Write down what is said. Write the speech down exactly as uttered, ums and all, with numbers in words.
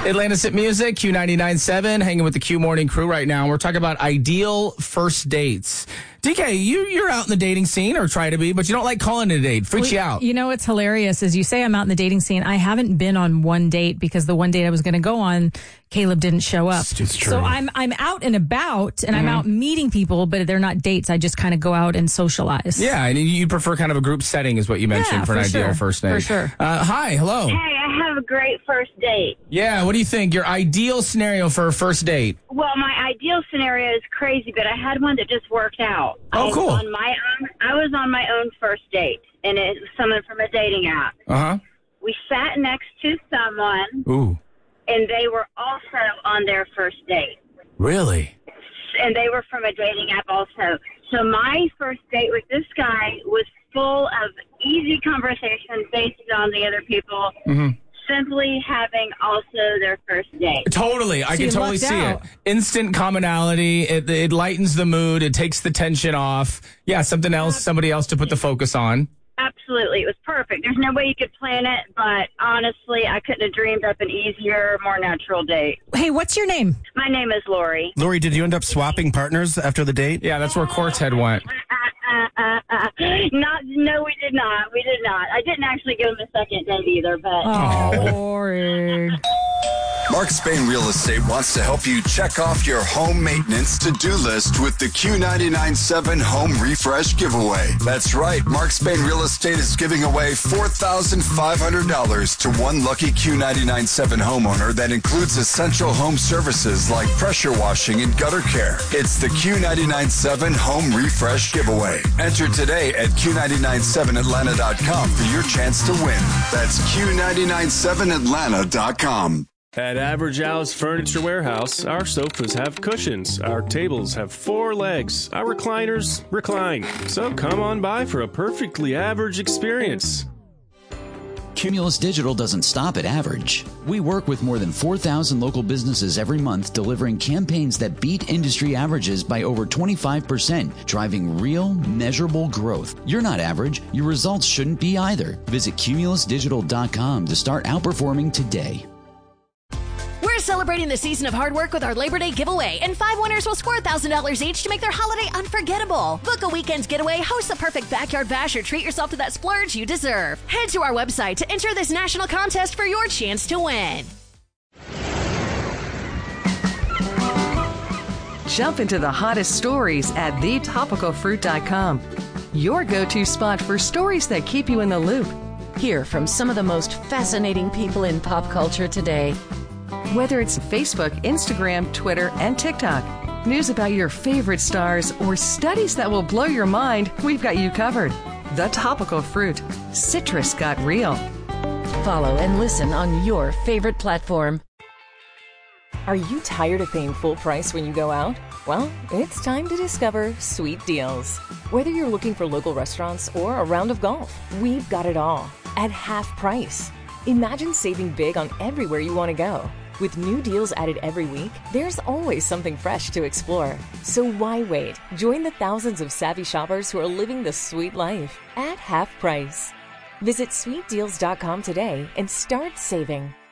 Atlantis Hit Music, Q ninety-nine point seven, hanging with the Q Morning crew right now. We're talking about ideal first dates. D K, you, you're out in the dating scene, or try to be, but you don't like calling it a date. Freaks well, you out. You know what's hilarious is you say I'm out in the dating scene. I haven't been on one date because the one date I was going to go on, Caleb didn't show up. It's true. So I'm I'm out and about, and mm-hmm. I'm out meeting people, but they're not dates. I just kind of go out and socialize. Yeah, and you prefer kind of a group setting is what you mentioned yeah, for, for an sure. ideal first date. For sure. Uh, hi, hello. Hey, I have a great first date. Yeah, what do you think? Your ideal scenario for a first date? Well, my ideal scenario is crazy, but I had one that just worked out. Oh, I cool. Was on my own, I was on my own first date, and it was someone from a dating app. Uh-huh. We sat next to someone, Ooh. and they were also on their first date. Really? And they were from a dating app also. So my first date with this guy was full of easy conversation based on the other people. Mm-hmm. Simply having also their first date. Totally. I so can totally see out. it. Instant commonality. It, it lightens the mood. It takes the tension off. Yeah, something else, somebody else to put the focus on. Absolutely. It was perfect. There's no way you could plan it, but honestly, I couldn't have dreamed up an easier, more natural date. Hey, what's your name? My name is Lori. Lori, did you end up swapping partners after the date? Yeah, that's where Court's head went. Uh, uh, uh, not, no, we did not. We did not. I didn't actually give him a second date either, but... Oh, Lori. Mark Spain Real Estate wants to help you check off your home maintenance to-do list with the Q ninety-nine point seven Home Refresh Giveaway. That's right. Mark Spain Real Estate is giving away four thousand five hundred dollars to one lucky Q ninety-nine point seven homeowner that includes essential home services like pressure washing and gutter care. It's the Q ninety-nine point seven Home Refresh Giveaway. Enter today at Q nine nine seven Atlanta dot com for your chance to win. That's Q nine nine seven Atlanta dot com. At Average Al's Furniture Warehouse, our sofas have cushions, our tables have four legs, our recliners recline. So come on by for a perfectly average experience. Cumulus Digital doesn't stop at average. We work with more than four thousand local businesses every month, delivering campaigns that beat industry averages by over twenty-five percent, driving real, measurable growth. You're not average. Your results shouldn't be either. Visit cumulus digital dot com to start outperforming today. We're celebrating the season of hard work with our Labor Day giveaway, and five winners will score one thousand dollars each to make their holiday unforgettable. Book a weekend's getaway, host the perfect backyard bash, or treat yourself to that splurge you deserve. Head to our website to enter this national contest for your chance to win. Jump into the hottest stories at the topical fruit dot com. Your go-to spot for stories that keep you in the loop. Hear from some of the most fascinating people in pop culture today. Whether it's Facebook, Instagram, Twitter, and TikTok, news about your favorite stars, or studies that will blow your mind, we've got you covered. The Topical Fruit. Citrus got real. Follow and listen on your favorite platform. Are you tired of paying full price when you go out? Well, it's time to discover Sweet Deals. Whether you're looking for local restaurants or a round of golf, we've got it all at half price. Imagine saving big on everywhere you want to go. With new deals added every week, there's always something fresh to explore. So why wait? Join the thousands of savvy shoppers who are living the sweet life at half price. Visit sweet deals dot com today and start saving.